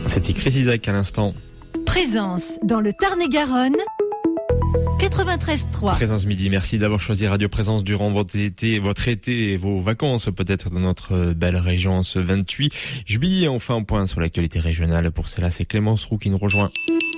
C'était Chris Isaac à l'instant. Présence dans le Tarn-et-Garonne. 93.3. Présence midi, merci d'avoir choisi Radio Présence durant votre été et vos vacances, peut-être dans notre belle région ce 28 juillet. On fait un point sur l'actualité régionale. Pour cela, c'est Clémence Roux qui nous rejoint.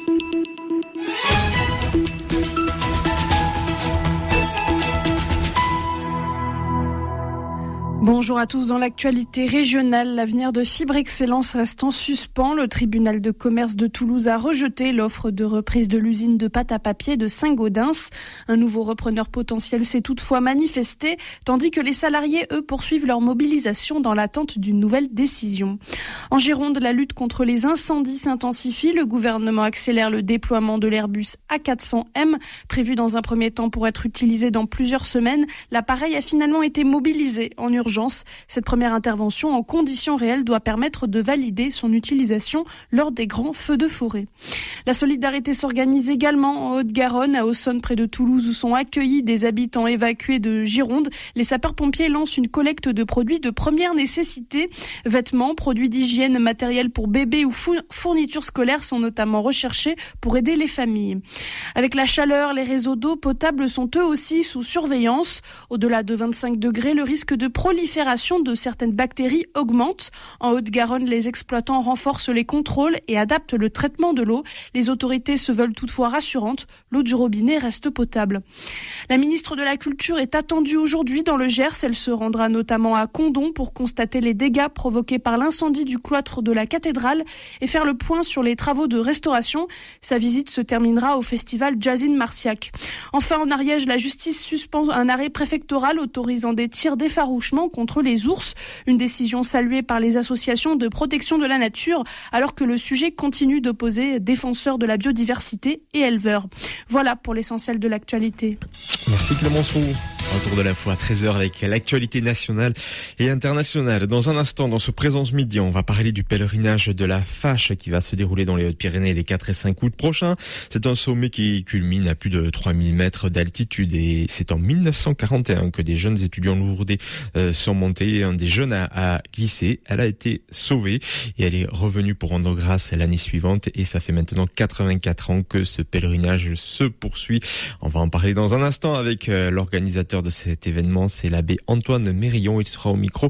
Bonjour à tous. Dans l'actualité régionale, l'avenir de Fibre Excellence reste en suspens. Le tribunal de commerce de Toulouse a rejeté l'offre de reprise de l'usine de pâte à papier de Saint-Gaudens. Un nouveau repreneur potentiel s'est toutefois manifesté, tandis que les salariés, eux, poursuivent leur mobilisation dans l'attente d'une nouvelle décision. En Gironde, la lutte contre les incendies s'intensifie. Le gouvernement accélère le déploiement de l'Airbus A400M, prévu dans un premier temps pour être utilisé dans plusieurs semaines. L'appareil a finalement été mobilisé en urgence. Cette première intervention en conditions réelles doit permettre de valider son utilisation lors des grands feux de forêt. La solidarité s'organise également en Haute-Garonne, à Aussonne près de Toulouse, où sont accueillis des habitants évacués de Gironde. Les sapeurs-pompiers lancent une collecte de produits de première nécessité. Vêtements, produits d'hygiène, matériel pour bébés ou fournitures scolaires sont notamment recherchés pour aider les familles. Avec la chaleur, les réseaux d'eau potable sont eux aussi sous surveillance. Au-delà de 25 degrés, le risque de prolifération de certaines bactéries augmente. En Haute-Garonne, les exploitants renforcent les contrôles et adaptent le traitement de l'eau. Les autorités se veulent toutefois rassurantes. L'eau du robinet reste potable. La ministre de la Culture est attendue aujourd'hui dans le Gers. Elle se rendra notamment à Condom pour constater les dégâts provoqués par l'incendie du cloître de la cathédrale et faire le point sur les travaux de restauration. Sa visite se terminera au festival Jazzin Marciac. Enfin, en Ariège, la justice suspend un arrêt préfectoral autorisant des tirs d'effarouchement contre les ours. Une décision saluée par les associations de protection de la nature, alors que le sujet continue d'opposer défenseurs de la biodiversité et éleveurs. Voilà pour l'essentiel de l'actualité. Merci Clémence Roux. Retour de l'info à 13h avec l'actualité nationale et internationale. Dans un instant, dans ce Présence Midi, on va parler du pèlerinage de la Fâche qui va se dérouler dans les Hautes-Pyrénées les 4 et 5 août prochains. C'est un sommet qui culmine à plus de 3000 mètres d'altitude et c'est en 1941 que des jeunes étudiants lourdais sont montés. Un des jeunes a glissé, elle a été sauvée et elle est revenue pour rendre grâce l'année suivante et ça fait maintenant 84 ans que ce pèlerinage se poursuit. On va en parler dans un instant avec l'organisateur de cet événement, c'est l'abbé Antoine Mérillon. Il sera au micro